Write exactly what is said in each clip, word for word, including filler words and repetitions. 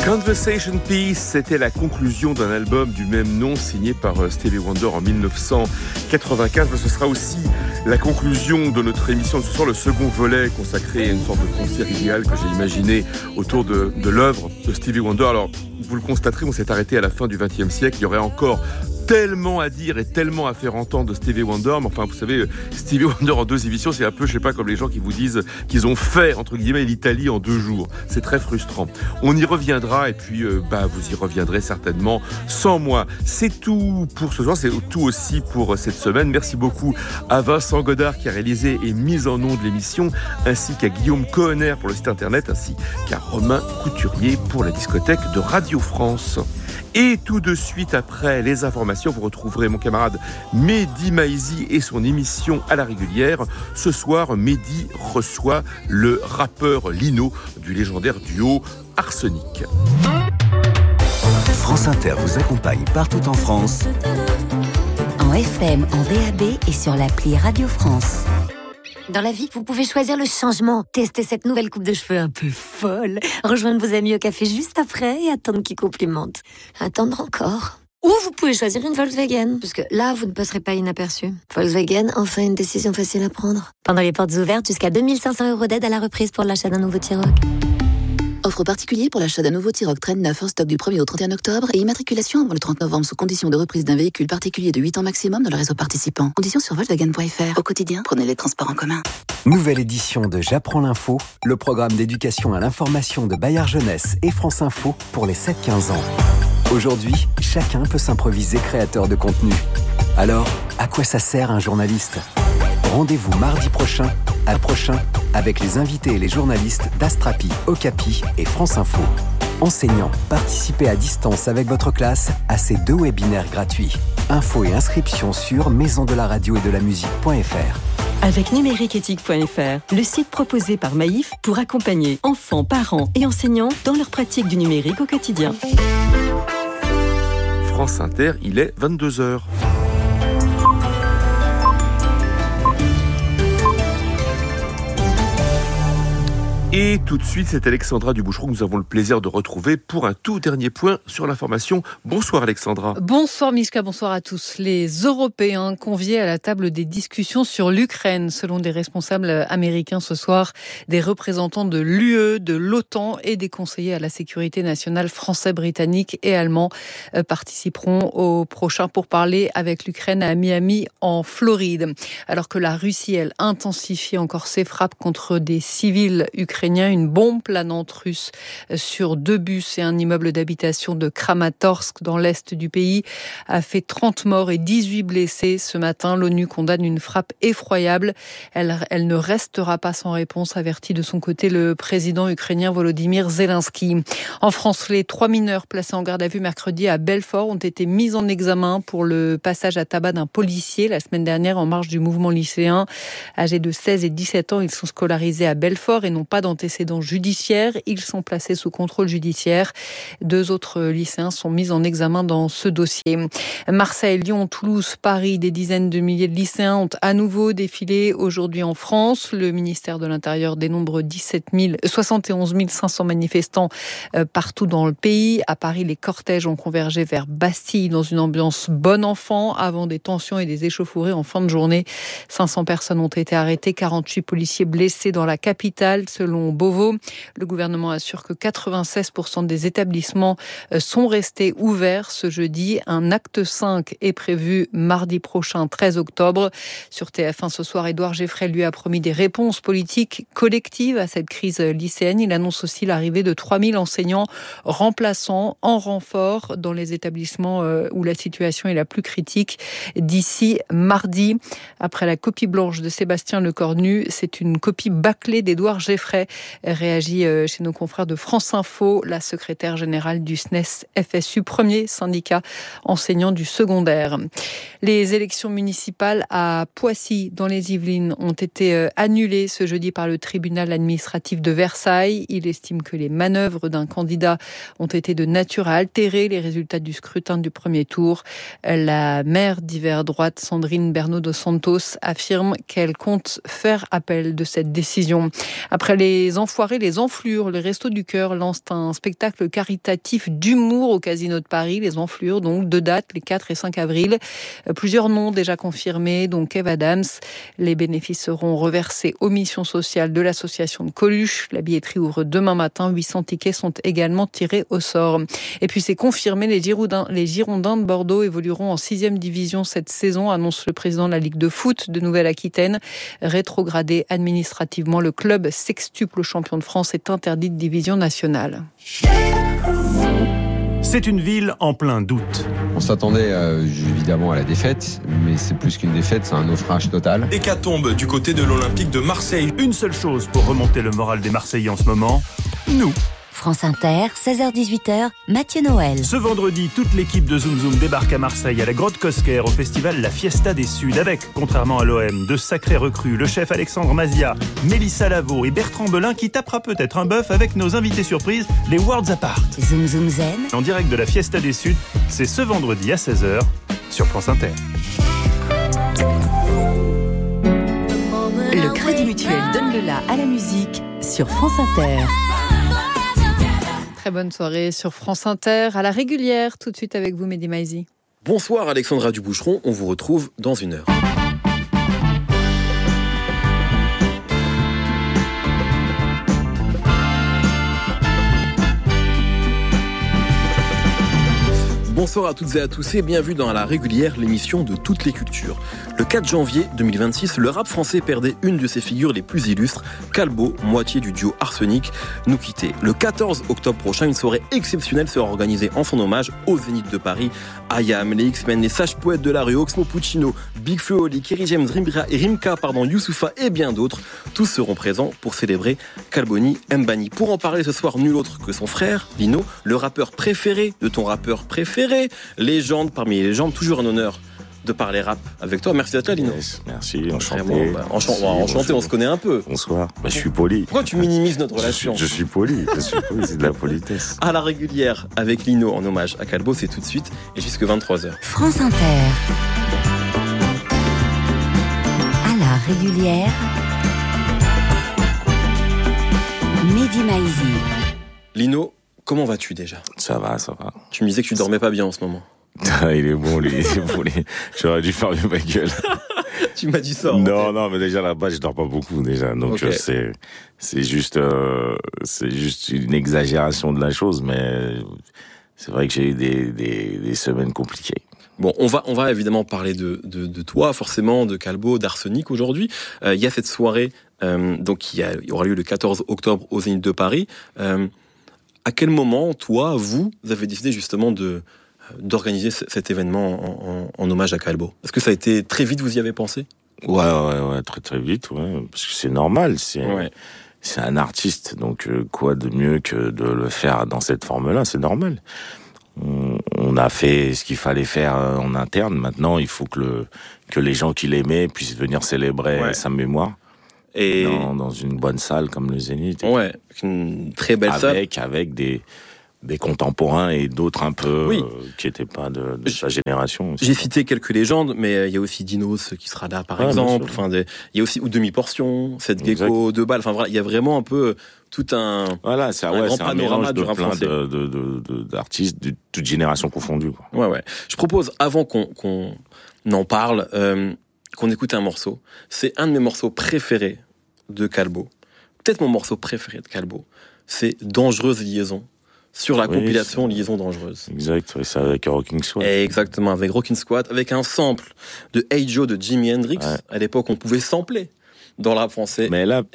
Conversation Piece, c'était la conclusion d'un album du même nom signé par Stevie Wonder en dix-neuf cent quatre-vingt-quinze. Ce sera aussi la conclusion de notre émission de ce soir, le second volet consacré à une sorte de concert idéal que j'ai imaginé autour de, de l'œuvre de Stevie Wonder. Alors, vous le constaterez, on s'est arrêté à la fin du vingtième siècle. Il y aurait encore tellement à dire et tellement à faire entendre de Stevie Wonder, mais enfin vous savez, Stevie Wonder en deux émissions, c'est un peu, je sais pas, comme les gens qui vous disent qu'ils ont fait, entre guillemets, l'Italie en deux jours. C'est très frustrant. On y reviendra et puis euh, bah vous y reviendrez certainement sans moi. C'est tout pour ce soir, c'est tout aussi pour cette semaine. Merci beaucoup à Vincent Godard qui a réalisé et mis en ondes l'émission, ainsi qu'à Guillaume Cohenner pour le site internet, ainsi qu'à Romain Couturier pour la discothèque de Radio France. Et tout de suite après les informations, vous retrouverez mon camarade Mehdi Maizi et son émission à la régulière. Ce soir, Mehdi reçoit le rappeur Lino du légendaire duo Arsenic. France Inter vous accompagne partout en France. En F M, en D A B et sur l'appli Radio France. Dans la vie, vous pouvez choisir le changement. Tester cette nouvelle coupe de cheveux un peu folle. Rejoindre vos amis au café juste après et attendre qu'ils complimentent. Attendre encore. Ou vous pouvez choisir une Volkswagen. Parce que là, vous ne passerez pas inaperçu. Volkswagen, enfin une décision facile à prendre. Pendant les portes ouvertes, jusqu'à deux mille cinq cents euros d'aide à la reprise pour l'achat d'un nouveau T-Roc. Offre particulier pour l'achat d'un nouveau T-Roc Traîne neuf en stock du premier au trente et un octobre et immatriculation avant le trente novembre sous condition de reprise d'un véhicule particulier de huit ans maximum dans le réseau participant. Conditions sur Volkswagen point F R. Au quotidien, prenez les transports en commun. Nouvelle édition de J'apprends l'info, le programme d'éducation à l'information de Bayard Jeunesse et France Info pour les sept quinze ans. Aujourd'hui, chacun peut s'improviser créateur de contenu. Alors, à quoi ça sert un journaliste ? Rendez-vous mardi prochain, à prochain, avec les invités et les journalistes d'Astrapi, Okapi et France Info. Enseignants, participez à distance avec votre classe à ces deux webinaires gratuits. Infos et inscriptions sur maison de la radio et de la musique point F R. Avec numériqueéthique point F R, le site proposé par Maïf pour accompagner enfants, parents et enseignants dans leur pratique du numérique au quotidien. France Inter, il est vingt-deux heures. Et tout de suite, c'est Alexandra Duboucheron que nous avons le plaisir de retrouver pour un tout dernier point sur l'information. Bonsoir Alexandra. Bonsoir Mishka, bonsoir à tous. Les Européens conviés à la table des discussions sur l'Ukraine. Selon des responsables américains ce soir, des représentants de l'U E, de l'OTAN et des conseillers à la sécurité nationale français, britanniques et allemands participeront au prochain pourparlers avec l'Ukraine à Miami en Floride. Alors que la Russie, elle, intensifie encore ses frappes contre des civils ukrainiens. Une bombe planante russe sur deux bus et un immeuble d'habitation de Kramatorsk dans l'est du pays a fait trente morts et dix-huit blessés. Ce matin, l'ONU condamne une frappe effroyable. Elle, elle ne restera pas sans réponse, avertit de son côté le président ukrainien Volodymyr Zelensky. En France, les trois mineurs placés en garde à vue mercredi à Belfort ont été mis en examen pour le passage à tabac d'un policier la semaine dernière en marge du mouvement lycéen. Âgés de seize et dix-sept ans, ils sont scolarisés à Belfort et n'ont pas d'antécédents judiciaires. Ils sont placés sous contrôle judiciaire. Deux autres lycéens sont mis en examen dans ce dossier. Marseille, Lyon, Toulouse, Paris, des dizaines de milliers de lycéens ont à nouveau défilé aujourd'hui en France. Le ministère de l'Intérieur dénombre dix-sept mille, soixante et onze mille cinq cents manifestants partout dans le pays. À Paris, les cortèges ont convergé vers Bastille dans une ambiance bon enfant avant des tensions et des échauffourées en fin de journée. cinq cents personnes ont été arrêtées, quarante-huit policiers blessés dans la capitale, selon Beauvau. Le gouvernement assure que quatre-vingt-seize pour cent des établissements sont restés ouverts ce jeudi. Un acte cinq est prévu mardi prochain, treize octobre. Sur T F un ce soir, Édouard Geffray lui a promis des réponses politiques collectives à cette crise lycéenne. Il annonce aussi l'arrivée de trois mille enseignants remplaçants en renfort dans les établissements où la situation est la plus critique d'ici mardi. Après la copie blanche de Sébastien Lecornu, c'est une copie bâclée d'Édouard Geffray. Réagit chez nos confrères de France Info, la secrétaire générale du S N E S F S U, premier syndicat enseignant du secondaire. Les élections municipales à Poissy, dans les Yvelines, ont été annulées ce jeudi par le tribunal administratif de Versailles. Il estime que les manœuvres d'un candidat ont été de nature à altérer les résultats du scrutin du premier tour. La maire d'hiver droite, Sandrine Bernaud dos Santos, affirme qu'elle compte faire appel de cette décision. Après les Les Enfoirés, les Enflures, les Restos du Cœur lancent un spectacle caritatif d'humour au Casino de Paris. Les Enflures, donc deux dates, les quatre et cinq avril. Plusieurs noms déjà confirmés, dont Kev Adams. Les bénéfices seront reversés aux missions sociales de l'association de Coluche. La billetterie ouvre demain matin. huit cents tickets sont également tirés au sort. Et puis c'est confirmé, les Girondins, les Girondins de Bordeaux évolueront en sixième division cette saison, annonce le président de la Ligue de foot de Nouvelle-Aquitaine. Rétrogradé administrativement, le club sextuple champion de France est interdit de division nationale. C'est une ville en plein doute. On s'attendait euh, évidemment à la défaite, mais c'est plus qu'une défaite, c'est un naufrage total. Hécatombe du côté de l'Olympique de Marseille. Une seule chose pour remonter le moral des Marseillais en ce moment, nous. France Inter, seize heures dix-huit heures, Mathieu Noël. Ce vendredi, toute l'équipe de Zoom Zoom débarque à Marseille, à la Grotte Cosquer, au festival La Fiesta des Suds, avec, contrairement à l'O M, de sacrés recrues, le chef Alexandre Mazia, Mélissa Lavo et Bertrand Belin, qui tapera peut-être un bœuf avec nos invités surprises, les Worlds Apart. Zoom Zoom Zen. En direct de la Fiesta des Suds, c'est ce vendredi à seize heures, sur France Inter. Le Crédit Mutuel donne le la à la musique sur France Inter. Très bonne soirée sur France Inter, à la régulière, tout de suite avec vous, Mehdi Maizi. Bonsoir Alexandra Duboucheron, on vous retrouve dans une heure. Bonsoir à toutes et à tous et bienvenue dans La Régulière, l'émission de toutes les cultures. Le quatre janvier deux mille vingt-six, le rap français perdait une de ses figures les plus illustres, Calbo, moitié du duo Arsenic, nous quittait. Le quatorze octobre prochain, une soirée exceptionnelle sera organisée en son hommage au Zénith de Paris. Ayam, les X-Men, les sages poètes de la rue, Oxmo Puccino, Big Flo, Oli, Kerry James, Rimka, et Rimka, pardon, Youssoufa et bien d'autres. Tous seront présents pour célébrer Calboni Mbani. Pour en parler ce soir, nul autre que son frère, Lino, le rappeur préféré de ton rappeur préféré, légende parmi les légendes, toujours un honneur de parler rap avec toi. Merci d'être là, Lino. Yes, merci, enchanté. Vraiment, bah, enchanté, merci, enchanté on se connaît un peu. Bonsoir. Bah, je suis poli. Pourquoi tu minimises notre relation ? je suis, je suis poli, je suis poli, c'est de la politesse. À la régulière, avec Lino en hommage à Calbo, c'est tout de suite et jusque vingt-trois heures. France Inter. À la régulière, Mehdi Maizi. Lino, comment vas-tu déjà ? Ça va, ça va. Tu me disais que tu dormais pas bien en ce moment. Il est bon, lui, il est bon, lui. J'aurais dû fermer ma gueule. Tu m'as dit ça. Non, non, mais déjà là-bas, je dors pas beaucoup déjà. Donc okay. euh, c'est c'est juste euh, c'est juste une exagération de la chose, mais c'est vrai que j'ai eu des des, des semaines compliquées. Bon, on va on va évidemment parler de de, de toi, forcément, de Calbo, d'Arsenic aujourd'hui. Il euh, y a cette soirée euh, donc qui a, il aura lieu le quatorze octobre au Zénith de Paris. Euh, à quel moment, toi, vous, vous avez décidé justement de d'organiser cet événement en, en, en hommage à Calbo? Est-ce que ça a été très vite, vous y avez pensé? Ouais, ouais, ouais, très très vite, ouais, parce que c'est normal, c'est, ouais. c'est un artiste, donc euh, quoi de mieux que de le faire dans cette forme-là, c'est normal. On, on a fait ce qu'il fallait faire en interne, maintenant il faut que, le, que les gens qui l'aimaient puissent venir célébrer ouais. sa mémoire. Et dans, dans une bonne salle comme le Zénith. Ouais, une très belle avec, salle. Avec, avec des... des contemporains et d'autres un peu oui. euh, qui n'étaient pas de, de sa génération aussi. J'ai cité quelques légendes, mais il euh, y a aussi Dinos qui sera là par ah, exemple. Enfin, il y a aussi ou demi-portion, cette gecko, deux balles. Enfin voilà, il y a vraiment un peu tout un. Voilà, c'est un ouais, grand c'est panorama un du rap plein français. de, de, de, de, d'artistes de toute génération confondue. Quoi. Ouais, ouais. Je propose avant qu'on, qu'on en parle, euh, qu'on écoute un morceau. C'est un de mes morceaux préférés de Calbo. Peut-être mon morceau préféré de Calbo. C'est Dangereuse liaison. Sur la oui, compilation c'est... Liaison dangereuse. Exact, oui, c'est avec Rocking Squad. Exactement, avec Rocking Squad, avec un sample de Hey Joe de Jimi Hendrix. Ouais. À l'époque, on pouvait sampler dans le rap français. Mais là,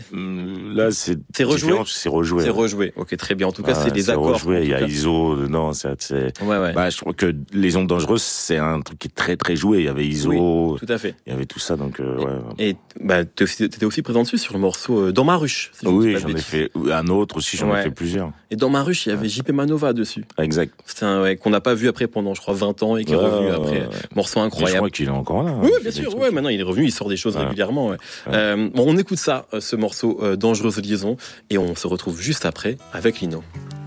là c'est, c'est rejoué. C'est rejoué. C'est rejoué. Ok, très bien. En tout cas, ah, c'est des c'est accords. Rejoué. Il y a I S O dedans. C'est, c'est... Ouais, ouais. Bah, je trouve que Les Ondes Dangereuses, c'est un truc qui est très, très joué. Il y avait I S O. Oui, tout à fait. Il y avait tout ça, donc, euh, et, ouais. Et, bah, t'étais aussi présent dessus sur le morceau Dans ma ruche. Si oui, j'en ai fait un autre aussi, j'en ouais. ai fait plusieurs. Et Dans ma ruche, il y avait ouais. J P Manova dessus. Exact. C'était un, ouais, qu'on n'a pas vu après pendant, je crois, vingt ans et qui est ouais, revenu après. Ouais. Morceau incroyable. Et je crois qu'il est encore là. Oui, bien sûr. Ouais, maintenant, il est revenu, il sort des choses ouais. régulièrement, ouais. Ouais. Euh, bon, on écoute ça, ce morceau euh, Dangereuse liaison, et on se retrouve juste après avec Lino.